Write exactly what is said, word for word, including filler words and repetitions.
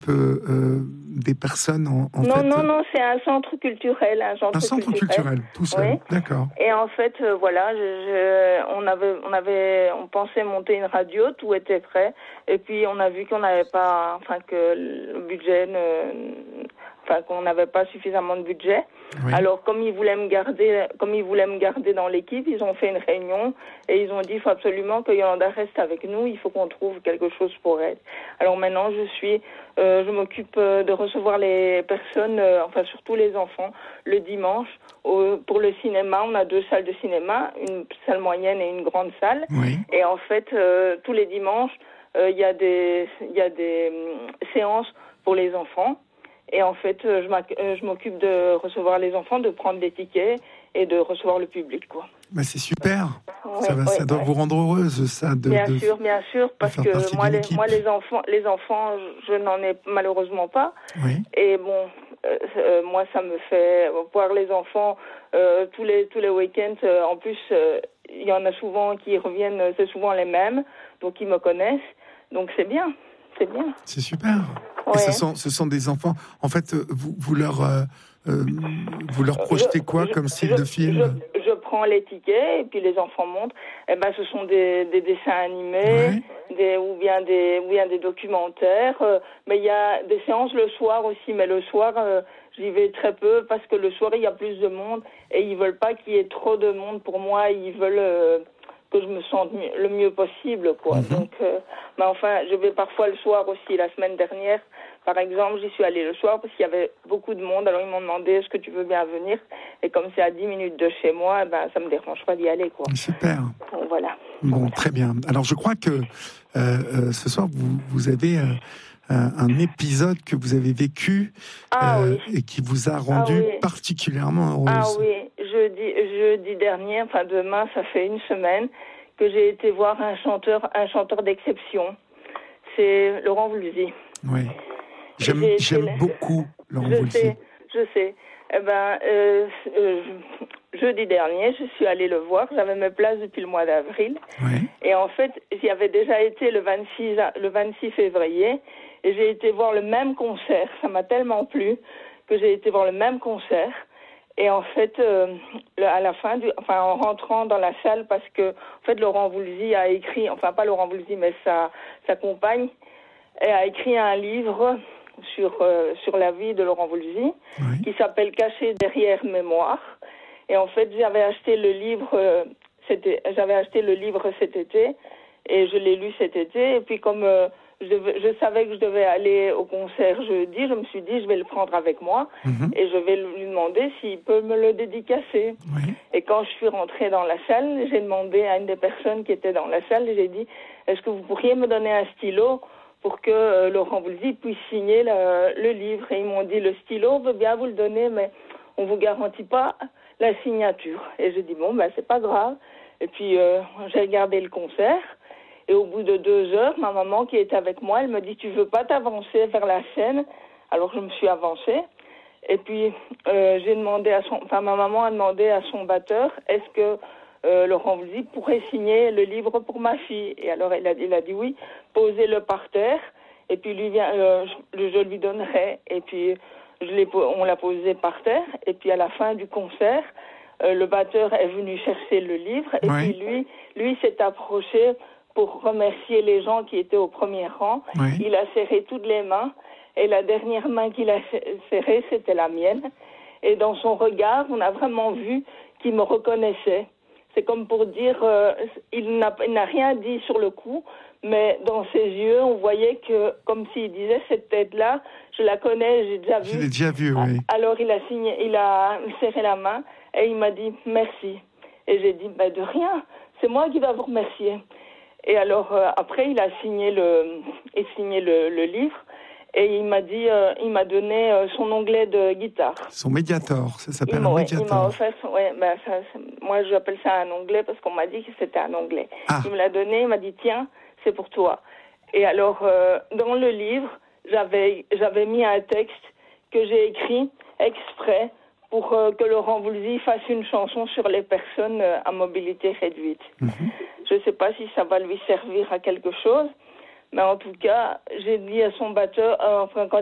euh, euh, des personnes en, en non, fait Non, non, c'est un centre culturel. Un centre, un centre culturel, culturel tout seul, oui. D'accord. Et en fait, euh, voilà, je, je, on, avait, on, avait, on pensait monter une radio, tout était prêt. Et puis, on a vu qu'on n'avait pas, enfin, que le budget ne... Enfin, qu'on n'avait pas suffisamment de budget. Oui. Alors, comme ils voulaient me garder, comme ils voulaient me garder dans l'équipe, ils ont fait une réunion et ils ont dit, il faut absolument que Yolanda reste avec nous. Il faut qu'on trouve quelque chose pour elle. Alors maintenant, je suis, euh, je m'occupe de recevoir les personnes, euh, enfin surtout les enfants, le dimanche. Au, pour le cinéma, on a deux salles de cinéma, une salle moyenne et une grande salle. Oui. Et en fait, euh, tous les dimanches, il euh, y a des, il y a des euh, séances pour les enfants. Et en fait, je, je m'occupe de recevoir les enfants, de prendre des tickets et de recevoir le public, quoi. Bah c'est super. Ouais, ça va, ouais, ça doit ouais. vous rendre heureuse, ça. De, bien de, sûr, bien sûr, parce que moi les, moi, les enfants, les enfants, je n'en ai malheureusement pas. Oui. Et bon, euh, moi, ça me fait voir les enfants euh, tous les tous les week-ends. Euh, en plus, il euh, y en a souvent qui reviennent, c'est souvent les mêmes, donc ils me connaissent. Donc c'est bien, c'est bien. C'est super. Ouais. Et ce sont, ce sont des enfants. En fait, vous, vous leur, euh, euh, vous leur projetez je, quoi je, comme style je, de film? je, je prends les tickets et puis les enfants montent. Eh ben, ce sont des, des dessins animés, ouais. des, ou bien des, ou bien des documentaires. Euh, mais il y a des séances le soir aussi. Mais le soir, euh, j'y vais très peu parce que le soir il y a plus de monde et ils veulent pas qu'il y ait trop de monde. Pour moi, ils veulent euh, que je me sente mieux, le mieux possible, quoi. Mm-hmm. Donc, euh, mais enfin, je vais parfois le soir aussi. La semaine dernière, par exemple, j'y suis allée le soir parce qu'il y avait beaucoup de monde. Alors ils m'ont demandé est-ce que tu veux bien venir. Et comme c'est à dix minutes de chez moi, ben ça me dérange pas d'y aller, quoi. Super. Bon, voilà. Bon, voilà. Très bien. Alors je crois que euh, euh, ce soir vous vous avez euh, un, un épisode que vous avez vécu ah, euh, oui. et qui vous a rendu ah, oui. particulièrement heureuse. Ah oui, jeudi, jeudi dernier, enfin demain, ça fait une semaine que j'ai été voir un chanteur, un chanteur d'exception. C'est Laurent Voulzy. Oui. J'aime, j'aime été... beaucoup Laurent je Voulzy. Sais, je sais. Eh ben, euh, euh, jeudi dernier, je suis allée le voir. J'avais mes places depuis le mois d'avril. Oui. Et en fait, j'y avais déjà été le vingt-six, le vingt-six février. Et j'ai été voir le même concert. Ça m'a tellement plu que j'ai été voir le même concert. Et en fait, euh, à la fin, du, enfin en rentrant dans la salle, parce que en fait Laurent Voulzy a écrit, enfin pas Laurent Voulzy, mais sa sa compagne, elle a écrit un livre sur euh, sur la vie de Laurent Voulzy, oui. qui s'appelle Caché derrière mémoire. Et en fait, j'avais acheté le livre, euh, c'était, j'avais acheté le livre cet été, et je l'ai lu cet été. Et puis comme euh, Je, devais, je savais que je devais aller au concert jeudi. Je me suis dit, je vais le prendre avec moi mm-hmm. et je vais lui demander s'il peut me le dédicacer. Oui. Et quand je suis rentrée dans la salle, j'ai demandé à une des personnes qui était dans la salle, j'ai dit, est-ce que vous pourriez me donner un stylo pour que euh, Laurent Voulzy puisse signer le, le livre? Et ils m'ont dit, le stylo, on veut bien vous le donner, mais on ne vous garantit pas la signature. Et j'ai dit, bon, ben, c'est pas grave. Et puis, euh, j'ai regardé le concert. Et au bout de deux heures, ma maman qui était avec moi, elle me dit, tu veux pas t'avancer vers la scène? Alors je me suis avancée. Et puis euh, j'ai demandé à son, enfin ma maman a demandé à son batteur, est-ce que euh, Laurent Voulzy pourrait signer le livre pour ma fille? Et alors il a, il a dit oui, posez-le par terre. Et puis lui vient, euh, je, je lui donnerai. Et puis je l'ai, on l'a posé par terre. Et puis à la fin du concert, euh, le batteur est venu chercher le livre. Et oui. puis lui, lui s'est approché pour remercier les gens qui étaient au premier rang. Oui. Il a serré toutes les mains et la dernière main qu'il a serrée, c'était la mienne. Et dans son regard, on a vraiment vu qu'il me reconnaissait. C'est comme pour dire, euh, il, n'a, il n'a rien dit sur le coup, mais dans ses yeux, on voyait que, comme s'il disait, cette tête-là, je la connais, j'ai déjà vu. Je l'ai déjà vu, oui. Alors il a signé, il a serré la main et il m'a dit merci. Et j'ai dit, ben de rien, c'est moi qui dois vous remercier. Et alors euh, après il a signé le, il signé le, le livre et il m'a dit, euh, il m'a donné euh, son onglet de guitare. Son Mediator, ça s'appelle il un ouais, Mediator. Il m'a offert, son, ouais, ben ça, moi j'appelle ça un onglet parce qu'on m'a dit que c'était un onglet. Ah. Il me l'a donné, il m'a dit tiens, c'est pour toi. Et alors euh, dans le livre j'avais j'avais mis un texte que j'ai écrit exprès pour euh, que Laurent Voulzy fasse une chanson sur les personnes euh, à mobilité réduite. Mm-hmm. Je ne sais pas si ça va lui servir à quelque chose, Mais en tout cas, j'ai dit à son batteur, euh, enfin, quand